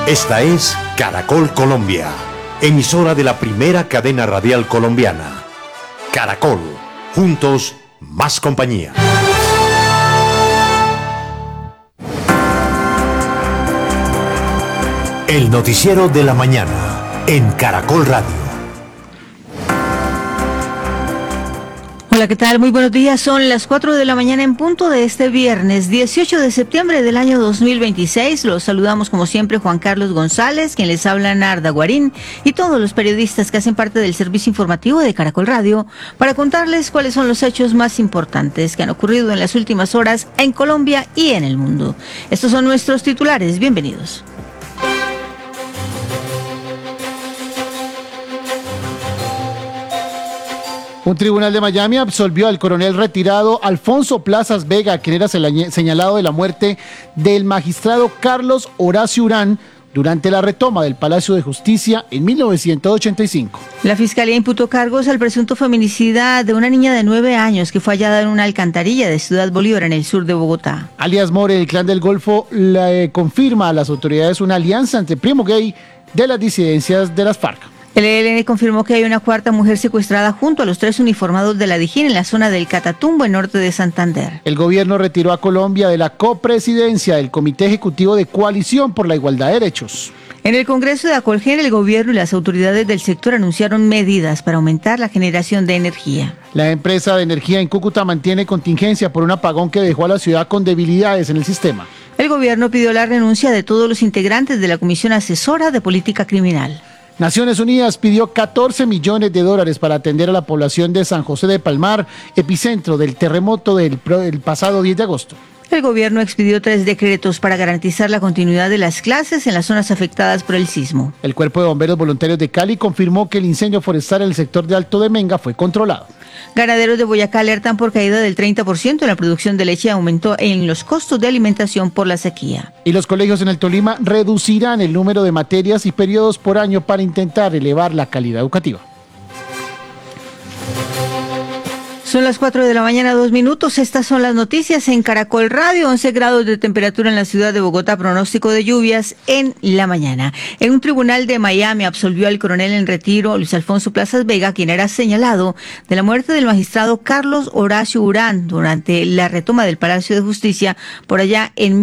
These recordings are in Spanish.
Esta es Caracol Colombia, emisora de la primera cadena radial colombiana. Caracol, juntos, más compañía. El noticiero de la mañana en Caracol Radio. Hola, ¿qué tal? Muy buenos días. Son las 4 de la mañana en punto de este viernes 18 de septiembre del año 2026. Los saludamos como siempre Juan Carlos González, quien les habla Narda Guarín, y todos los periodistas que hacen parte del servicio informativo de Caracol Radio para contarles cuáles son los hechos más importantes que han ocurrido en las últimas horas en Colombia y en el mundo. Estos son nuestros titulares. Bienvenidos. Un tribunal de Miami absolvió al coronel retirado Alfonso Plazas Vega, quien era señalado de la muerte del magistrado Carlos Horacio Urán durante la retoma del Palacio de Justicia en 1985. La Fiscalía imputó cargos al presunto feminicida de una niña de 9 años que fue hallada en una alcantarilla de Ciudad Bolívar, en el sur de Bogotá. Alias More, el Clan del Golfo, confirma a las autoridades una alianza entre Primo Gay de las disidencias de las FARC. El ELN confirmó que hay una cuarta mujer secuestrada junto a los 3 uniformados de la Dijín en la zona del Catatumbo, en norte de Santander. El gobierno retiró a Colombia de la copresidencia del Comité Ejecutivo de Coalición por la Igualdad de Derechos. En el Congreso de Acolgen, el gobierno y las autoridades del sector anunciaron medidas para aumentar la generación de energía. La empresa de energía en Cúcuta mantiene contingencia por un apagón que dejó a la ciudad con debilidades en el sistema. El gobierno pidió la renuncia de todos los integrantes de la Comisión Asesora de Política Criminal. Naciones Unidas pidió $14 millones para atender a la población de San José de Palmar, epicentro del terremoto del pasado 10 de agosto. El gobierno expidió 3 decretos para garantizar la continuidad de las clases en las zonas afectadas por el sismo. El Cuerpo de Bomberos Voluntarios de Cali confirmó que el incendio forestal en el sector de Alto de Menga fue controlado. Ganaderos de Boyacá alertan por caída del 30% en la producción de leche y aumentó en los costos de alimentación por la sequía. Y los colegios en el Tolima reducirán el número de materias y periodos por año para intentar elevar la calidad educativa. Son las 4 de la mañana, 2 minutos. Estas son las noticias en Caracol Radio. 11 grados de temperatura en la ciudad de Bogotá, pronóstico de lluvias en la mañana. En un tribunal de Miami absolvió al coronel en retiro Luis Alfonso Plazas Vega, quien era señalado de la muerte del magistrado Carlos Horacio Urán durante la retoma del Palacio de Justicia por allá en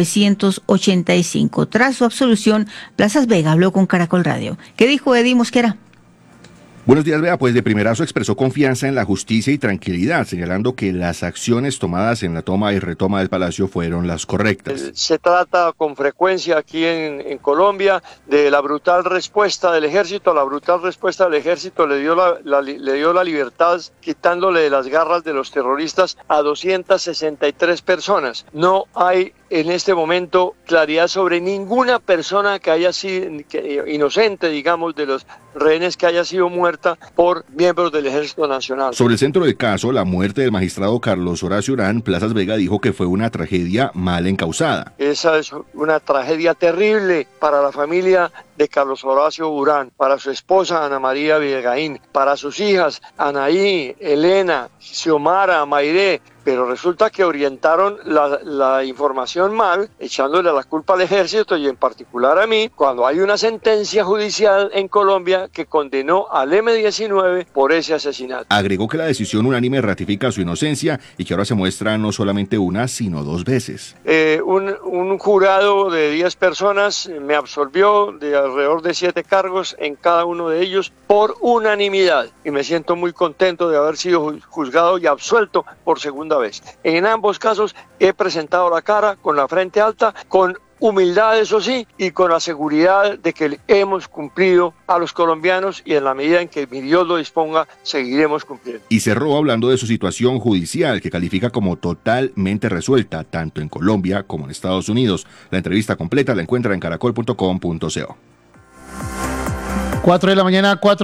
1985. Tras su absolución, Plazas Vega habló con Caracol Radio. ¿Qué dijo Eddie Mosquera? Buenos días, Bea. Pues de primerazo expresó confianza en la justicia y tranquilidad, señalando que las acciones tomadas en la toma y retoma del Palacio fueron las correctas. Se trata con frecuencia aquí en Colombia de la brutal respuesta del ejército. La brutal respuesta del ejército le dio la libertad, quitándole de las garras de los terroristas a 263 personas. No hay en este momento claridad sobre ninguna persona que haya sido inocente, digamos, de los rehenes que haya sido muerta por miembros del Ejército Nacional. Sobre el centro del caso, la muerte del magistrado Carlos Horacio Urán, Plazas Vega dijo que fue una tragedia mal encausada. Esa es una tragedia terrible para la familia de Carlos Horacio Urán, para su esposa Ana María Villegaín, para sus hijas Anaí, Elena, Xiomara, Mairé, pero resulta que orientaron la información mal, echándole la culpa al ejército y en particular a mí, cuando hay una sentencia judicial en Colombia que condenó al M-19 por ese asesinato. Agregó que la decisión unánime ratifica su inocencia y que ahora se muestra no solamente una, sino 2 veces. Un jurado de 10 personas me absolvió de alrededor de 7 cargos en cada uno de ellos por unanimidad y me siento muy contento de haber sido juzgado y absuelto por segunda vez. En ambos casos he presentado la cara con la frente alta, con humildad, eso sí, y con la seguridad de que hemos cumplido a los colombianos y en la medida en que mi Dios lo disponga, seguiremos cumpliendo. Y cerró hablando de su situación judicial, que califica como totalmente resuelta, tanto en Colombia como en Estados Unidos. La entrevista completa la encuentra en caracol.com.co. 4 de la mañana, 4